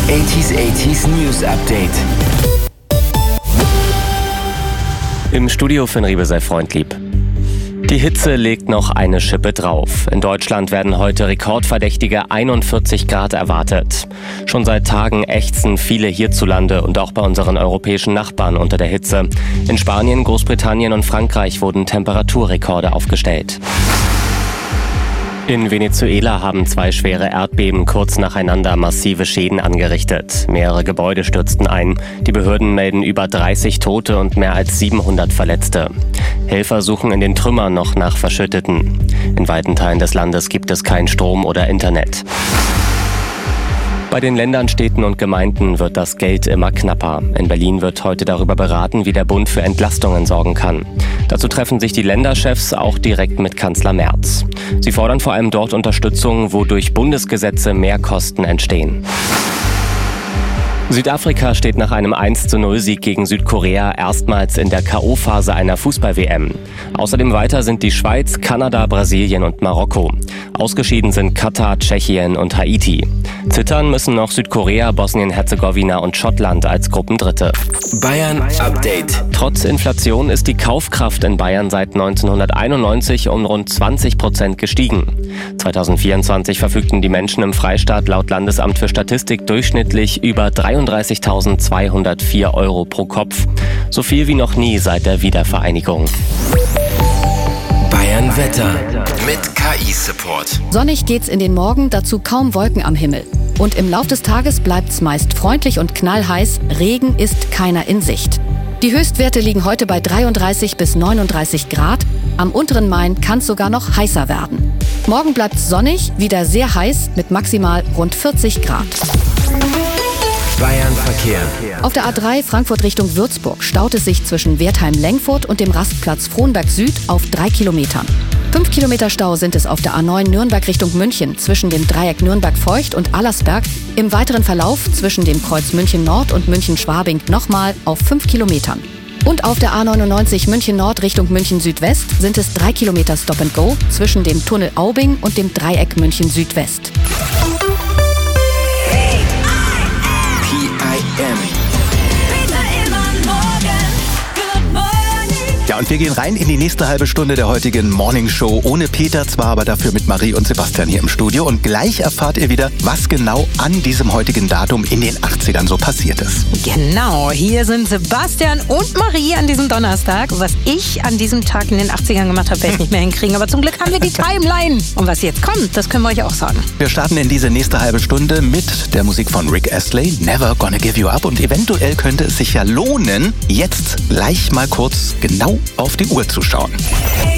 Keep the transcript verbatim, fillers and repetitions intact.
achtziger achtziger News Update. Im Studio Finn Riebe, sei freundlieb. Die Hitze legt noch eine Schippe drauf. In Deutschland werden heute rekordverdächtige einundvierzig Grad erwartet. Schon seit Tagen ächzen viele hierzulande und auch bei unseren europäischen Nachbarn unter der Hitze. In Spanien, Großbritannien und Frankreich wurden Temperaturrekorde aufgestellt. In Venezuela haben zwei schwere Erdbeben kurz nacheinander massive Schäden angerichtet. Mehrere Gebäude stürzten ein. Die Behörden melden über dreißig Tote und mehr als siebenhundert Verletzte. Helfer suchen in den Trümmern noch nach Verschütteten. In weiten Teilen des Landes gibt es keinen Strom oder Internet. Bei den Ländern, Städten und Gemeinden wird das Geld immer knapper. In Berlin wird heute darüber beraten, wie der Bund für Entlastungen sorgen kann. Dazu treffen sich die Länderchefs auch direkt mit Kanzler Merz. Sie fordern vor allem dort Unterstützung, wo durch Bundesgesetze Mehrkosten entstehen. Südafrika steht nach einem eins zu null Sieg gegen Südkorea erstmals in der K O-Phase einer Fußball-W M. Außerdem weiter sind die Schweiz, Kanada, Brasilien und Marokko. Ausgeschieden sind Katar, Tschechien und Haiti. Zittern müssen noch Südkorea, Bosnien-Herzegowina und Schottland als Gruppendritte. Bayern Update. Trotz Inflation ist die Kaufkraft in Bayern seit neunzehnhunderteinundneunzig um rund zwanzig Prozent gestiegen. zweitausendvierundzwanzig verfügten die Menschen im Freistaat laut Landesamt für Statistik durchschnittlich über dreiunddreißigtausendzweihundertvier Euro pro Kopf. So viel wie noch nie seit der Wiedervereinigung. Bayern Wetter mit K I-Support. Sonnig geht's in den Morgen, dazu kaum Wolken am Himmel. Und im Lauf des Tages bleibt's meist freundlich und knallheiß. Regen ist keiner in Sicht. Die Höchstwerte liegen heute bei dreiunddreißig bis neununddreißig Grad. Am unteren Main kann's sogar noch heißer werden. Morgen bleibt's sonnig, wieder sehr heiß mit maximal rund vierzig Grad. Bayern Verkehr. Auf der A drei Frankfurt Richtung Würzburg staut es sich zwischen Wertheim-Lengfurt und dem Rastplatz Frohnberg Süd auf drei Kilometern. Fünf Kilometer Stau sind es auf der A neun Nürnberg Richtung München zwischen dem Dreieck Nürnberg-Feucht und Allersberg. Im weiteren Verlauf zwischen dem Kreuz München Nord und München-Schwabing nochmal auf fünf Kilometern. Und auf der A neunundneunzig München Nord Richtung München Südwest sind es drei Kilometer Stop and Go zwischen dem Tunnel Aubing und dem Dreieck München Südwest. P I M. Ja, und wir gehen rein in die nächste halbe Stunde der heutigen Morning Show. Ohne Peter zwar, aber dafür mit Marie und Sebastian hier im Studio. Und gleich erfahrt ihr wieder, was genau an diesem heutigen Datum in den achtzigern so passiert ist. Genau, hier sind Sebastian und Marie an diesem Donnerstag. Was ich an diesem Tag in den achtzigern gemacht habe, werde ich nicht mehr hinkriegen. Aber zum Glück haben wir die Timeline. Und was jetzt kommt, das können wir euch auch sagen. Wir starten in diese nächste halbe Stunde mit der Musik von Rick Astley, Never Gonna Give You Up. Und eventuell könnte es sich ja lohnen, jetzt gleich mal kurz genau auf die Uhr zu schauen.